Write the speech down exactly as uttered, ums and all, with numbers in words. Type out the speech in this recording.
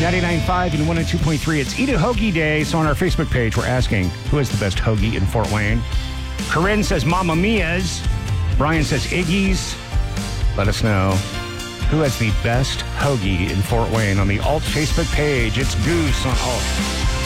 ninety-nine point five and one oh two point three. It's Eat a Hoagie Day. So on our Facebook page, we're asking, who has the best hoagie in Fort Wayne? Corinne says Mamma Mia's. Brian says Iggy's. Let us know who has the best hoagie in Fort Wayne on the Alt Facebook page. It's Goose on Alt.